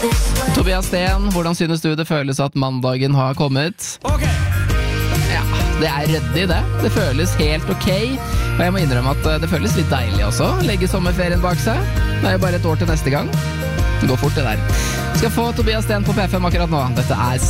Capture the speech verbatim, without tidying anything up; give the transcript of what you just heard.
Tobias Sten, hvordan synes du det føles at mandagen har kommet? Ok. Ja, det er ryddig det. Det føles helt ok. Og jeg må innrømme at det føles litt deilig også. Legge sommerferien bak seg. Det er jo bare et år til neste gang. Det går fort det der. Skal få Tobias Sten på P fem akkurat nå. Dette er